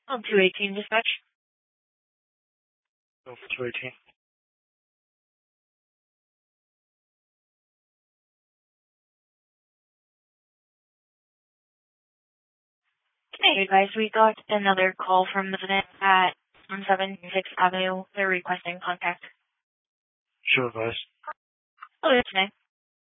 On 218 dispatch. Go for 218. Hey guys, we got another call from the resident at 176th Avenue. They're requesting contact. Sure, guys. Oh, that's nice.